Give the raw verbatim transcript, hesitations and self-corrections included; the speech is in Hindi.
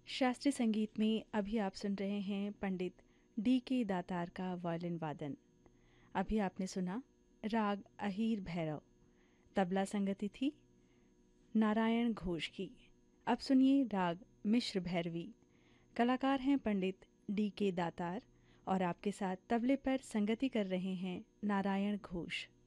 शास्त्रीय संगीत में अभी आप सुन रहे हैं पंडित डी के दातार का वायलिन वादन। अभी आपने सुना राग अहीर भैरव। तबला संगति थी नारायण घोष की। अब सुनिए राग मिश्र भैरवी। कलाकार हैं पंडित डी के दातार और आपके साथ तबले पर संगति कर रहे हैं नारायण घोष।